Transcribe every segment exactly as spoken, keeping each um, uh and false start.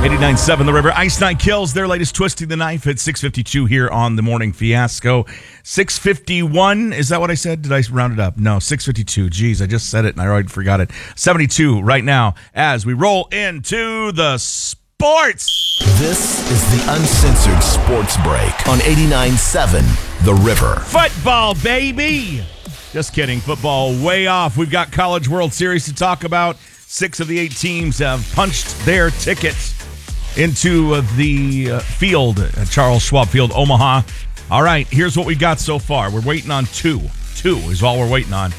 eighty-nine point seven The River. Ice Nine Kills, their latest Twisting the Knife at six fifty-two here on the Morning Fiasco. six fifty-one, is that what I said? Did I round it up? No, six fifty-two. Jeez, I just said it and I already forgot it. seventy-two right now as we roll into the sports. This is the Uncensored Sports Break on eighty-nine point seven The River. Football, baby! Just kidding. Football way off. We've got College World Series to talk about. Six of the eight teams have punched their tickets into uh, the uh, field at Charles Schwab Field, Omaha. All right, here's what we got so far. We're waiting on two. Two is all we're waiting on.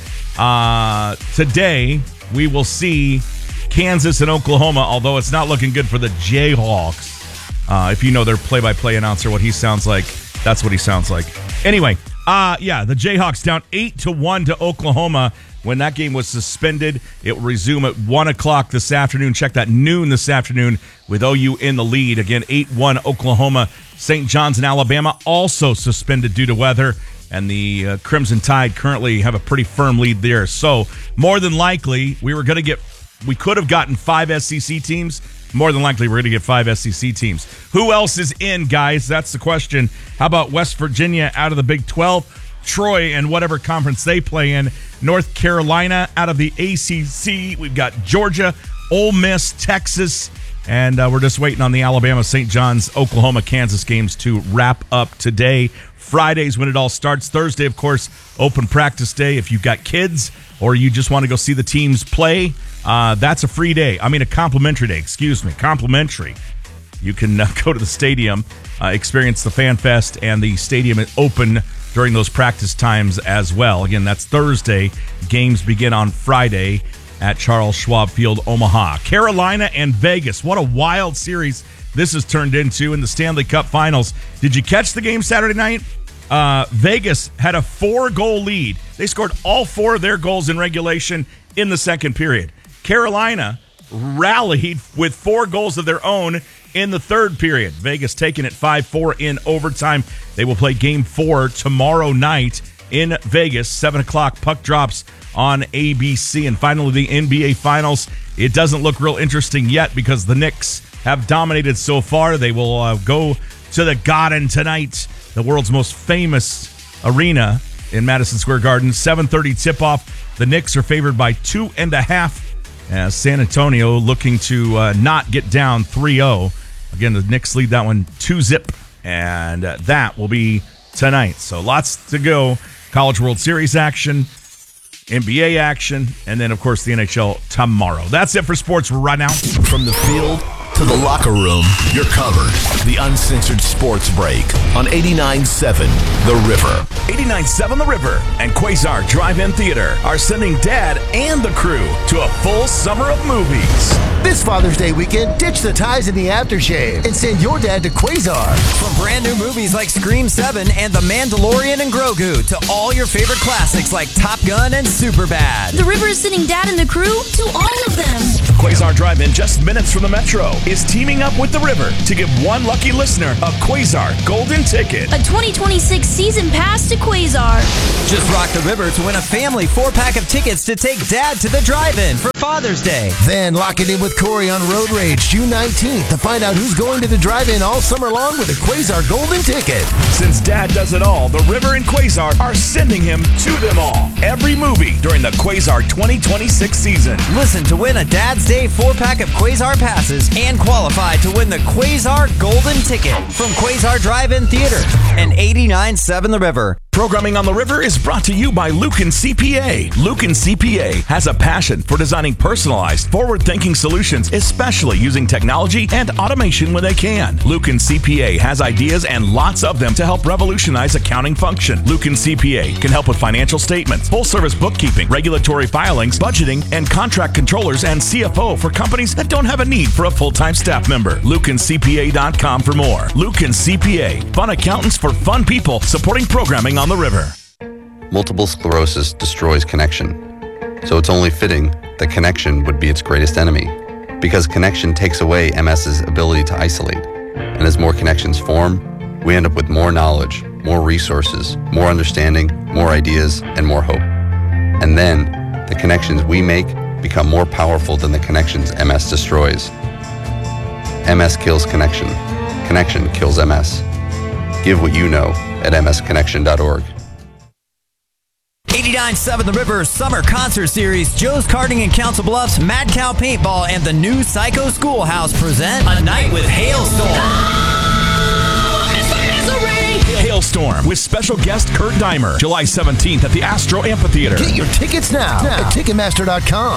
Uh, today, we will see Kansas and Oklahoma, although it's not looking good for the Jayhawks. Uh, if you know their play-by-play announcer, what he sounds like, that's what he sounds like. Anyway, uh, yeah, the Jayhawks down eight to one to Oklahoma. When that game was suspended, it will resume at one o'clock this afternoon. Check that, noon this afternoon with O U in the lead. Again, eight one Oklahoma. Saint John's and Alabama also suspended due to weather. And the uh, Crimson Tide currently have a pretty firm lead there. So more than likely, we were going to get, we could have gotten five S E C teams. More than likely, we're going to get five S E C teams. Who else is in, guys? That's the question. How about West Virginia out of the Big twelve? Troy and whatever conference they play in. North Carolina out of the A C C. We've got Georgia, Ole Miss, Texas, and uh, we're just waiting on the Alabama, Saint John's, Oklahoma, Kansas games to wrap up today. Friday's when it all starts. Thursday, of course, open practice day. If you've got kids or you just want to go see the teams play, uh, that's a free day. I mean, a complimentary day. Excuse me, complimentary. You can uh, go to the stadium, uh, experience the Fan Fest, and the stadium is open during those practice times as well. Again, that's Thursday. Games begin on Friday at Charles Schwab Field, Omaha. Carolina and Vegas. What a wild series this has turned into in the Stanley Cup Finals. Did you catch the game Saturday night? Uh, Vegas had a four-goal lead. They scored all four of their goals in regulation in the second period. Carolina rallied with four goals of their own in the third period. Vegas taking it five four in overtime. They will play game four tomorrow night in Vegas. seven o'clock puck drops on A B C. And finally, the N B A Finals. It doesn't look real interesting yet because the Knicks have dominated so far. They will uh, go to the Garden tonight, the world's most famous arena in Madison Square Garden. seven thirty tip-off. The Knicks are favored by two and a half. As San Antonio looking to uh, not get down three oh. Again, the Knicks lead that one two zip, and uh, that will be tonight. So lots to go. College World Series action, N B A action, and then, of course, the N H L tomorrow. That's it for sports right now. From the field to the locker room, you're covered. The Uncensored Sports Break on eighty-nine point seven The River. eighty-nine point seven The River and Quasar Drive-In Theater are sending Dad and the crew to a full summer of movies. This Father's Day weekend, ditch the ties and the aftershave and send your dad to Quasar. From brand new movies like Scream seven and The Mandalorian and Grogu to all your favorite classics like Top Gun and Superbad. The River is sending Dad and the crew to all of them. Quasar Drive-In, just minutes from the Metro, is teaming up with The River to give one lucky listener a Quasar Golden Ticket. A twenty twenty-six season pass to Quasar. Just rock The River to win a family four-pack of tickets to take Dad to the drive-in for Father's Day. Then lock it in with Corey on Road Rage June nineteenth to find out who's going to the drive-in all summer long with a Quasar Golden Ticket. Since Dad does it all, The River and Quasar are sending him to them all. Every movie during the Quasar twenty twenty-six season. Listen to win a Dad's Day four-pack of Quasar passes and qualify to win the Quasar Golden Ticket from Quasar Drive-In Theater and eighty-nine point seven The River. Programming on The River is brought to you by Lucan C P A. Lucan C P A has a passion for designing personalized, forward-thinking solutions, especially using technology and automation when they can. Lucan C P A has ideas and lots of them to help revolutionize accounting function. Lucan C P A can help with financial statements, full-service bookkeeping, regulatory filings, budgeting, and contract controllers and C F O for companies that don't have a need for a full-time staff member. Lucan C P A dot com for more. Lucan C P A, fun accountants for fun people supporting programming on The River. Multiple sclerosis destroys connection, so it's only fitting that connection would be its greatest enemy, because connection takes away M S's ability to isolate. And as more connections form, we end up with more knowledge, more resources, more understanding, more ideas, and more hope. And then, the connections we make become more powerful than the connections M S destroys. M S kills connection. Connection kills M S. Give what you know at m s connection dot org. eighty-nine point seven The River Summer Concert Series, Joe's Karting in Council Bluffs, Mad Cow Paintball, and the new Psycho Schoolhouse present A Night with Hailstorm. Hailstorm with special guest Kurt Dimer, July seventeenth at the Astro Amphitheater. Get your tickets now, now. at ticketmaster dot com.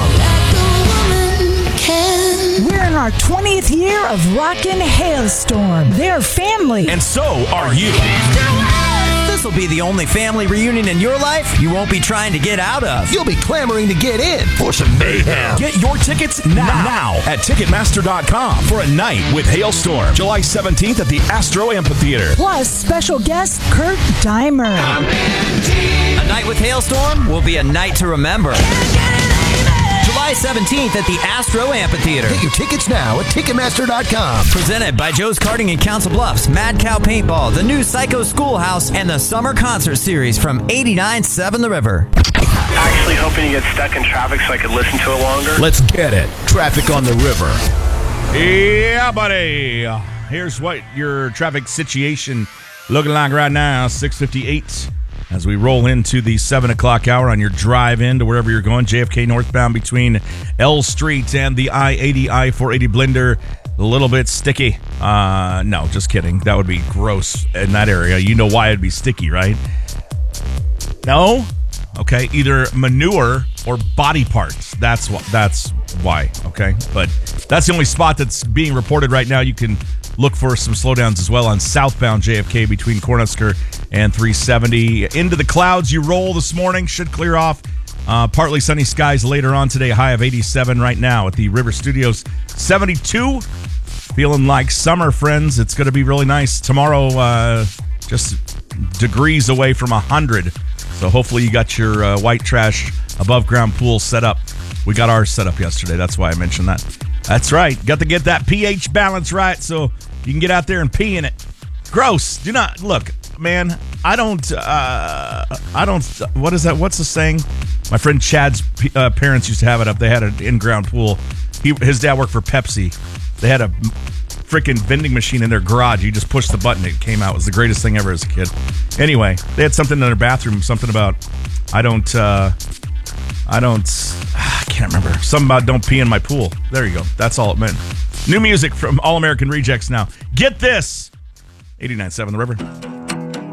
We're in our twentieth year of Rockin' Hailstorm. They're family. And so are you. This will be the only family reunion in your life you won't be trying to get out of. You'll be clamoring to get in for some mayhem. Get your tickets now, now at ticketmaster dot com for A Night with Hailstorm, July seventeenth at the Astro Amphitheater. Plus, special guest Kurt Dimer. A Night with Hailstorm will be a night to remember. July seventeenth at the Astro Amphitheater. Get your tickets now at ticketmaster dot com. Presented by Joe's Karting in Council Bluffs, Mad Cow Paintball, the new Psycho Schoolhouse, and the Summer Concert Series from eighty-nine point seven The River. Actually hoping to get stuck in traffic so I could listen to it longer. Let's get it. Traffic on the river. Yeah, buddy. Here's what your traffic situation looking like right now, six fifty-eight. As we roll into the seven o'clock hour on your drive in to wherever you're going, J F K northbound between L Street and the I eighty, I four eighty blender, a little bit sticky. Uh, no, just kidding. That would be gross in that area. You know why it'd be sticky, right? No? Okay, either manure or body parts. That's why. That's why, okay? But that's the only spot that's being reported right now. You can look for some slowdowns as well on southbound J F K between Cornhusker and three seventy. Into the clouds you roll this morning. Should clear off. Uh, partly sunny skies later on today. High of eighty-seven right now at the River Studios. seventy-two. Feeling like summer, friends. It's going to be really nice. Tomorrow, uh, just degrees away from one hundred. So hopefully you got your uh, white trash above ground pool set up. We got ours set up yesterday. That's why I mentioned that. That's right. Got to get that pH balance right so you can get out there and pee in it. Gross. Do not look, man. I don't. Uh, I don't. What is that? What's the saying? My friend Chad's uh, parents used to have it up. They had an in-ground pool. He, his dad worked for Pepsi. They had a freaking vending machine in their garage. You just pushed the button, it came out. It was the greatest thing ever as a kid. Anyway, they had something in their bathroom. Something about I don't. Uh, I don't. I can't remember. Something about don't pee in my pool. There you go. That's all it meant. New music from All American Rejects now. Get this. eighty-nine point seven The River.